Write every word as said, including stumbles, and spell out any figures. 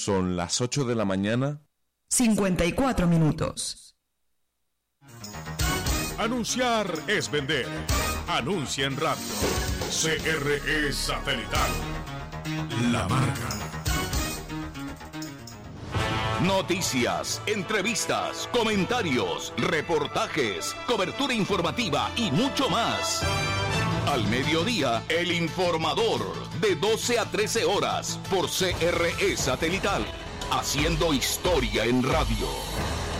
Son las ocho de la mañana. cincuenta y cuatro minutos. Anunciar es vender. Anuncia en radio. C R E Satelital. La marca. Noticias, entrevistas, comentarios, reportajes, cobertura informativa y mucho más. Al mediodía, El Informador, de doce a trece horas, por C R E Satelital, haciendo historia en radio.